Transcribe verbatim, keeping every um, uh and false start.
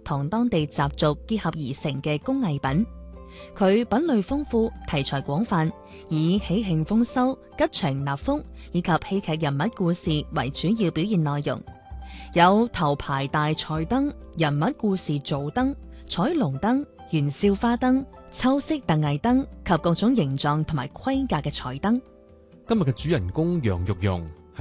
同當地習俗結合而成嘅工藝品。佢品類豐富，題材廣泛，以喜慶豐收、吉祥納福以及戲劇人物故事為主要表現內容，有頭牌大彩燈、人物故事造燈、彩龍燈、元宵花燈、秋式特藝燈及各種形狀同埋規格嘅彩燈。 今日嘅主人公楊玉蓉